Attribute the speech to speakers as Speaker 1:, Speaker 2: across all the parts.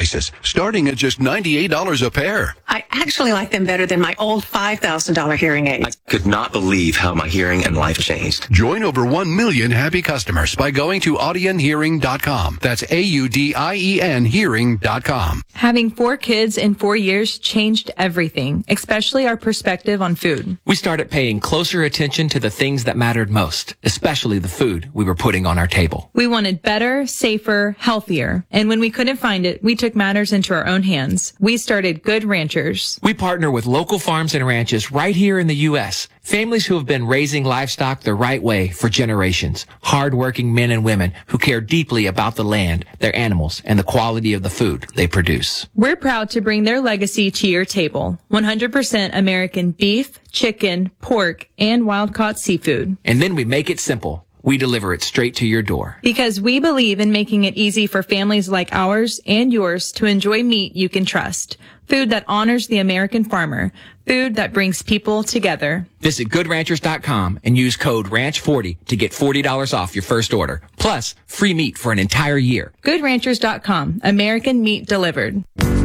Speaker 1: devices, starting at just $98 a pair.
Speaker 2: I actually like them better than my old $5,000 hearing aids.
Speaker 3: I could not believe how my hearing and life changed.
Speaker 1: Join over 1 million happy customers by going to AudienHearing.com. That's AUDIEN Hearing.com.
Speaker 4: Having 4 kids in 4 years changed everything, especially our perspective on food.
Speaker 5: We started paying closer attention to the things that mattered most, especially the food we were putting on our table.
Speaker 4: We wanted better, safer, healthier. And when we couldn't find it, we took matters into our own hands. We started Good Ranchers.
Speaker 5: We partner with local farms and ranches right here in the U.S., families who have been raising livestock the right way for generations. Hard-working men and women who care deeply about the land, their animals, and the quality of the food they produce.
Speaker 4: We're proud to bring their legacy to your table. 100% American beef, chicken, pork, and wild-caught seafood.
Speaker 5: And then we make it simple. We deliver it straight to your door.
Speaker 4: Because we believe in making it easy for families like ours and yours to enjoy meat you can trust. Food that honors the American farmer. Food that brings people together.
Speaker 5: Visit GoodRanchers.com and use code RANCH40 to get $40 off your first order. Plus, free meat for an entire year.
Speaker 4: GoodRanchers.com. American meat delivered.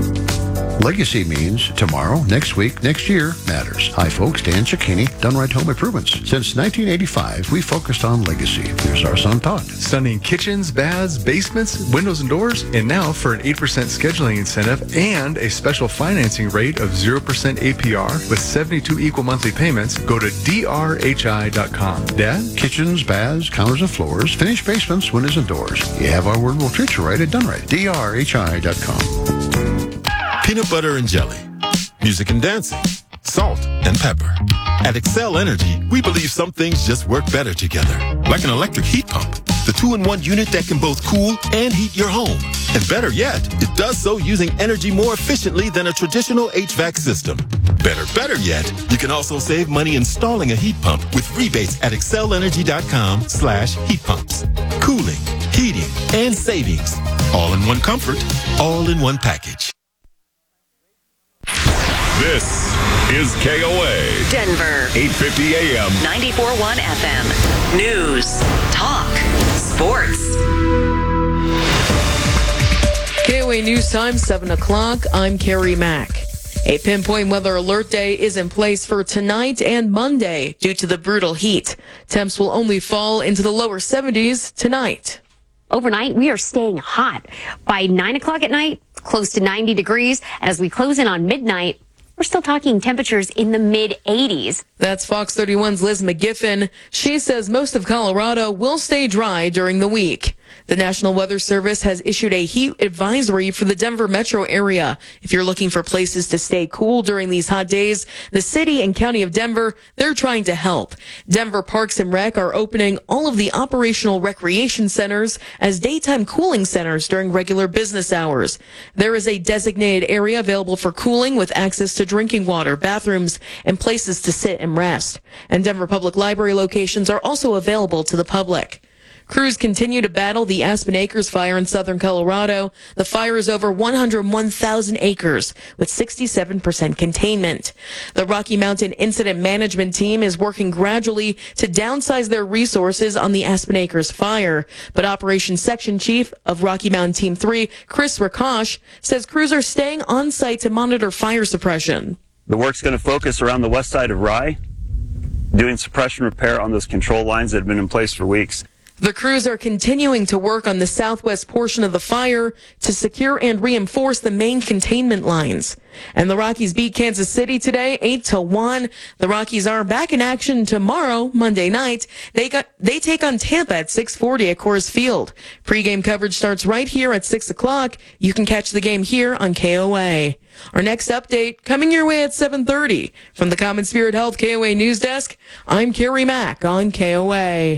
Speaker 6: Legacy means tomorrow, next week, next year matters. Hi, folks. Dan Cicchini, Done Right Home Improvements. Since 1985, we focused on legacy. Here's our son, Todd.
Speaker 7: Stunning kitchens, baths, basements, windows, and doors. And now for an 8% scheduling incentive and a special financing rate of 0% APR with 72 equal monthly payments, go to drhi.com. Dad?
Speaker 6: Kitchens, baths, counters and floors, finished basements, windows and doors. You have our word, we'll treat you right at Done Right. drhi.com.
Speaker 8: Peanut butter and jelly, music and dancing, salt and pepper. At Excel Energy, we believe some things just work better together. Like an electric heat pump, the 2-in-1 unit that can both cool and heat your home. And better yet, it does so using energy more efficiently than a traditional HVAC system. Better yet, you can also save money installing a heat pump with rebates at excelenergy.com/heat pumps. Cooling, heating, and savings. All in one comfort, all in one package.
Speaker 9: This is KOA.
Speaker 10: Denver.
Speaker 9: 850 AM.
Speaker 10: 94.1 FM. News. Talk. Sports.
Speaker 11: KOA News Time, 7 o'clock. I'm Carrie Mack. A pinpoint weather alert day is in place for tonight and Monday due to the brutal heat. Temps will only fall into the lower 70s tonight.
Speaker 12: Overnight, we are staying hot. By 9 o'clock at night, close to 90 degrees. And as we close in on midnight, we're still talking temperatures in the mid-80s.
Speaker 11: That's Fox 31's Liz McGiffin. She says most of Colorado will stay dry during the week. The National Weather Service has issued a heat advisory for the Denver metro area. If you're looking for places to stay cool during these hot days, the city and county of Denver, they're trying to help. Denver Parks and Rec are opening all of the operational recreation centers as daytime cooling centers during regular business hours. There is a designated area available for cooling with access to drinking water, bathrooms, and places to sit and rest. And Denver Public Library locations are also available to the public. Crews continue to battle the Aspen Acres fire in southern Colorado. The fire is over 101,000 acres with 67% containment. The Rocky Mountain Incident Management Team is working gradually to downsize their resources on the Aspen Acres fire. But Operations Section Chief of Rocky Mountain Team 3, Chris Rakosh, says crews are staying on site to monitor fire suppression.
Speaker 13: The work's going to focus around the west side of Rye, doing suppression repair on those control lines that have been in place for weeks.
Speaker 11: The crews are continuing to work on the southwest portion of the fire to secure and reinforce the main containment lines. And the Rockies beat Kansas City today, 8-1. The Rockies are back in action tomorrow, Monday night. They take on Tampa at 6:40 at Coors Field. Pre-game coverage starts right here at 6 o'clock. You can catch the game here on KOA. Our next update coming your way at 7:30. From the Common Spirit Health KOA News Desk, I'm Carrie Mack on KOA.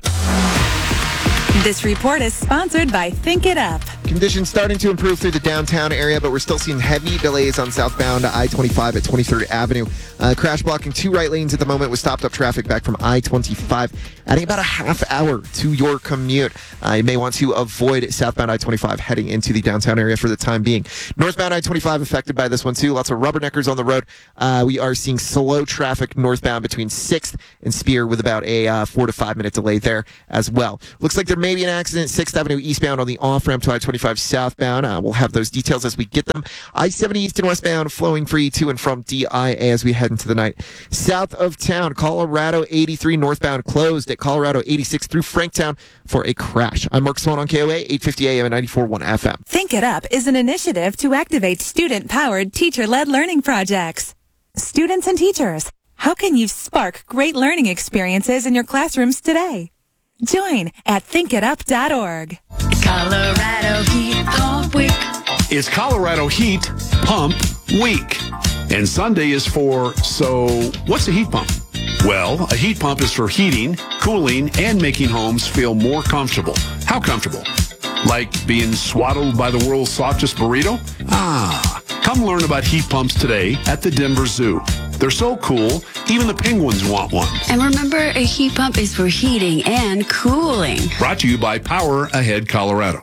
Speaker 14: This report is sponsored by Think It Up.
Speaker 15: Conditions starting to improve through the downtown area, but we're still seeing heavy delays on southbound I-25 at 23rd Avenue. Crash blocking 2 right lanes at the moment with stopped up traffic back from I-25, adding about a half hour to your commute. You may want to avoid southbound I-25 heading into the downtown area for the time being. Northbound I-25 affected by this one too. Lots of rubberneckers on the road. We are seeing slow traffic northbound between 6th and Spear with about a 4 to 5 minute delay there as well. Looks like there may be an accident 6th Avenue eastbound on the off-ramp to I-25 I-25 southbound. We'll have those details as we get them. I-70 east and westbound flowing free to and from DIA as we head into the night. South of town, Colorado 83 northbound closed at Colorado 86 through Franktown for a crash. I'm Mark Sloan on KOA, 850 AM and 94.1 FM.
Speaker 14: Think It Up is an initiative to activate student-powered, teacher-led learning projects. Students and teachers, how can you spark great learning experiences in your classrooms today? Join at thinkitup.org.
Speaker 16: Colorado Heat Pump Week.
Speaker 17: It's Colorado Heat Pump Week. And Sunday is for, so what's a heat pump? Well, a heat pump is for heating, cooling, and making homes feel more comfortable. How comfortable? Like being swaddled by the world's softest burrito? Come learn about heat pumps today at the Denver Zoo. They're so cool, even the penguins want one.
Speaker 16: And remember, a heat pump is for heating and cooling.
Speaker 17: Brought to you by Power Ahead Colorado.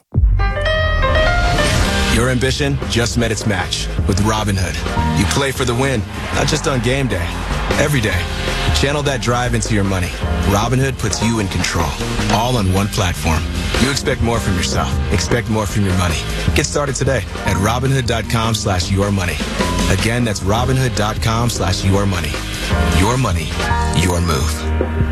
Speaker 18: Your ambition just met its match with Robinhood. You play for the win, not just on game day, every day. Channel that drive into your money. Robinhood puts you in control, all on one platform. You expect more from yourself. Expect more from your money. Get started today at Robinhood.com/yourmoney. Again, that's Robinhood.com/yourmoney. Your money, your move.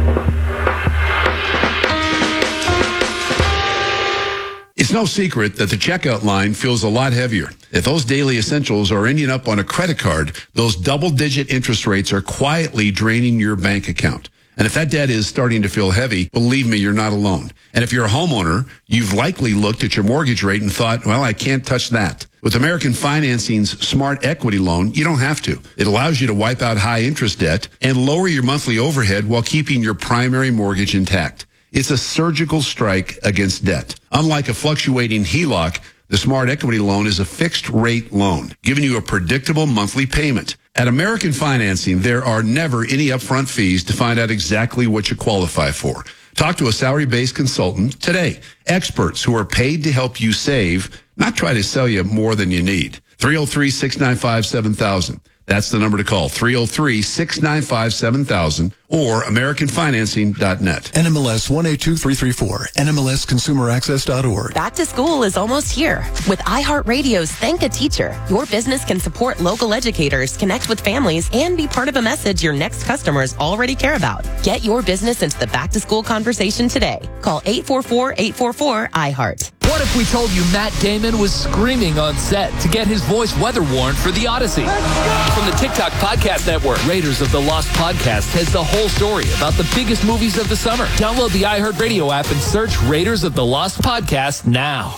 Speaker 17: It's no secret that the checkout line feels a lot heavier. If those daily essentials are ending up on a credit card, those double-digit interest rates are quietly draining your bank account. And if that debt is starting to feel heavy, believe me, you're not alone. And if you're a homeowner, you've likely looked at your mortgage rate and thought, well, I can't touch that. With American Financing's Smart Equity Loan, you don't have to. It allows you to wipe out high interest debt and lower your monthly overhead while keeping your primary mortgage intact. It's a surgical strike against debt. Unlike a fluctuating HELOC, the Smart Equity Loan is a fixed rate loan, giving you a predictable monthly payment. At American Financing, there are never any upfront fees to find out exactly what you qualify for. Talk to a salary-based consultant today. Experts who are paid to help you save, not try to sell you more than you need. 303-695-7000. That's the number to call, 303-695-7000 or AmericanFinancing.net.
Speaker 19: NMLS 182334, NMLSConsumerAccess.org.
Speaker 20: Back to school is almost here. With iHeartRadio's Thank a Teacher, your business can support local educators, connect with families, and be part of a message your next customers already care about. Get your business into the back-to-school conversation today. Call 844-844-iHeart.
Speaker 21: What if we told you Matt Damon was screaming on set to get his voice weather warned for The Odyssey? From the TikTok Podcast Network, Raiders of the Lost Podcast has the whole story about the biggest movies of the summer. Download the iHeartRadio app and search Raiders of the Lost Podcast now.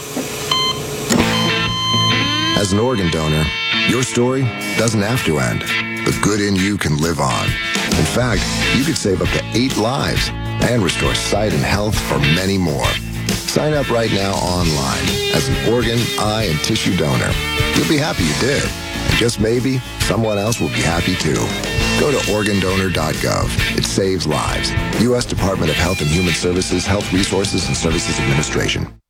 Speaker 22: As an organ donor, your story doesn't have to end. The good in you can live on. In fact, you could save up to 8 lives and restore sight and health for many more. Sign up right now online as an organ, eye, and tissue donor. You'll be happy you did. And just maybe, someone else will be happy too. Go to organdonor.gov. It saves lives. U.S. Department of Health and Human Services, Health Resources and Services Administration.